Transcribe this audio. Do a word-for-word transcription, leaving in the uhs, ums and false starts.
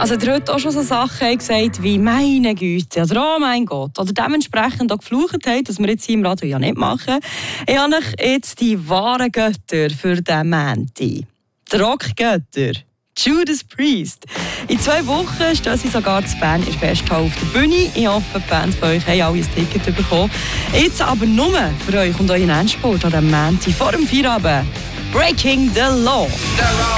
Also ihr heute auch schon so Sachen gesagt wie «Meine Güte» oder «Oh mein Gott» oder dementsprechend auch geflucht habt, dass wir jetzt hier im Radio ja nicht machen. Ich habe euch jetzt die wahren Götter für den Mänti. Die Rockgötter. Judas Priest. In zwei Wochen stehen sie sogar zu Bern in der Festhalle auf der Bühne. Ich hoffe, die Fans von euch haben alle ein Ticket bekommen. Jetzt aber nur für euch und euren Endspurt an diesem Montag vor dem Feierabend. Breaking the Law.